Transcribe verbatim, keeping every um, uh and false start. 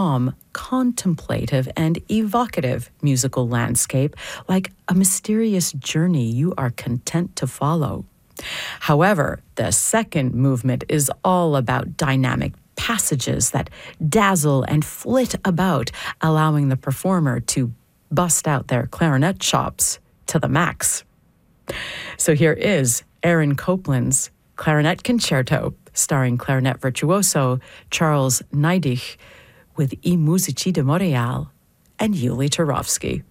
calm, contemplative, and evocative musical landscape, like a mysterious journey you are content to follow. However, the second movement is all about dynamic passages that dazzle and flit about, allowing the performer to bust out their clarinet chops to the max. So here is Aaron Copland's Clarinet Concerto, starring clarinet virtuoso Charles Neidich, with I Musici di Montréal and Yuli Turovsky.